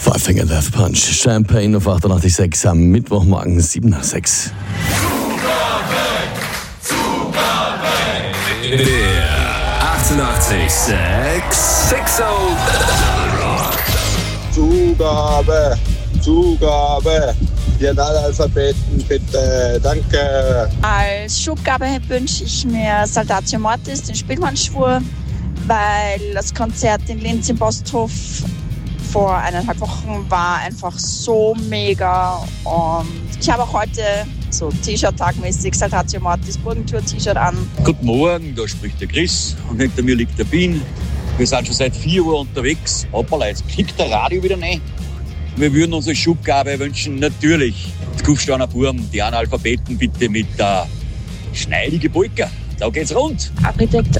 Five Finger Death Punch, Champagne auf 88.6 am Mittwochmorgen 7 nach 6. Der 88.6 Zugabe. Die Analphabeten, bitte. Danke. Als Schubgabe wünsche ich mir Saltatio Mortis, den Spielmannschwur, weil das Konzert in Linz im Posthof vor 1,5 Wochen war einfach so mega. Und ich habe auch heute so T-Shirt-tagmäßig Saltatio Mortis Burgentour-T-Shirt an. Guten Morgen, da spricht der Chris und hinter mir liegt der Bin. Wir sind schon seit 4 Uhr unterwegs. Hoppala, jetzt kickt der Radio wieder rein. Wir würden unsere Schubgabe wünschen, natürlich, die Kufsteiner Burm, die Analphabeten bitte mit der schneidige Polka. Da geht's rund. Architekt.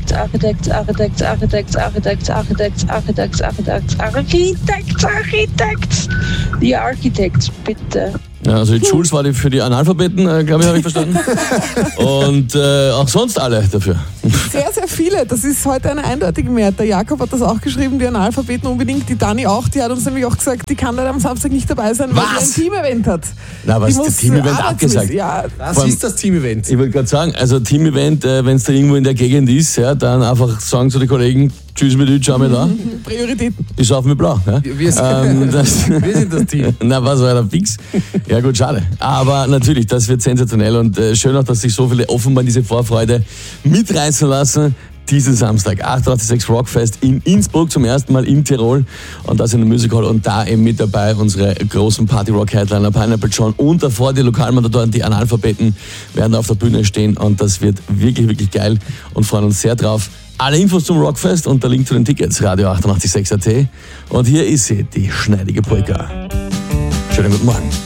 Die Architekt, bitte. Ja, also die Jules war für die Analphabeten, glaube ich, habe ich verstanden. Und auch sonst alle dafür. Sehr, sehr viele. Das ist heute eine eindeutige Mehrheit. Der Jakob hat das auch geschrieben, die Analphabeten unbedingt. Die Dani auch. Die hat uns nämlich auch gesagt, die kann leider am Samstag nicht dabei sein, weil sie ein Team-Event hat. Na, was ist das Team-Event abgesagt? Ja, Was ist das Team-Event? Ich wollte gerade sagen, also Team-Event, wenn es da irgendwo in der Gegend ist, ja, dann einfach sagen zu den Kollegen, tschüss mit euch, schau mal da. Prioritäten. Ich sauf mit blau. Ja? Wir sind das Team. Na, was war da fix? Ja gut, schade. Aber natürlich, das wird sensationell und schön auch, dass sich so viele offenbar diese Vorfreude mitreißen lassen. Diesen Samstag, 88.6 Rockfest in Innsbruck, zum ersten Mal in Tirol und das in der Music Hall und da eben mit dabei unsere großen Party-Rock-Headliner Pineapple John und davor die Lokalmatadoren, die Analphabeten werden auf der Bühne stehen und das wird wirklich, wirklich geil und freuen uns sehr drauf. Alle Infos zum Rockfest und der Link zu den Tickets, radio886.at und hier ist sie, die schneidige Polka. Schönen guten Morgen.